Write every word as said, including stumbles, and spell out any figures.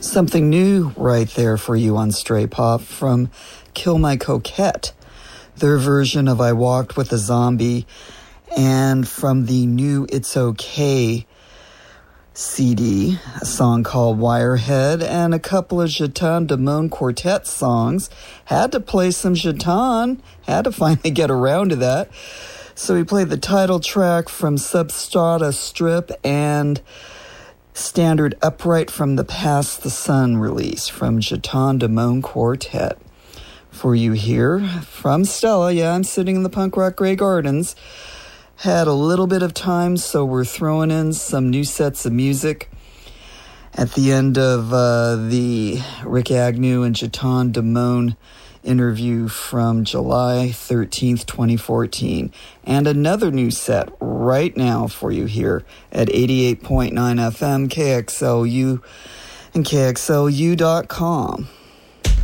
Something new right there for you on Stray Pop from Kill My Coquette, their version of I Walked with a Zombie, and from the new It's Okay C D, a song called Wirehead, and a couple of Jeton Damone Quartet songs. Had to play some Jeton, had to finally get around to that. So we played the title track from Substrata Strip and standard Upright from the Past the Sun release from Jeton Damone Quartet. For you here from Stella, yeah, I'm sitting in the Punk Rock Grey Gardens. Had a little bit of time, so we're throwing in some new sets of music at the end of uh, the Rick Agnew and Jeton Damone interview from July thirteenth, twenty fourteen. And another new set right now for you here at eighty-eight point nine F M, K X L U, and K X L U dot com.